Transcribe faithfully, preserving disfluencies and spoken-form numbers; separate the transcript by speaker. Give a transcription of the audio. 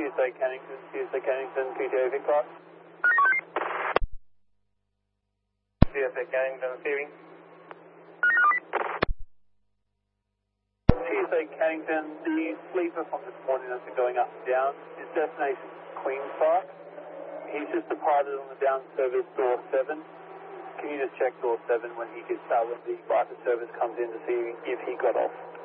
Speaker 1: Tuesday Cannington, Tuesday Cannington, P T O Vic Park. Tuesday Cannington, receiving. Tuesday Cannington, the sleeper from this morning has been going up and down. His destination is Queen's Park. He's just departed on the down service door seven. Can you just check door seven when he gets out, when the Viper service comes in to see if he got off?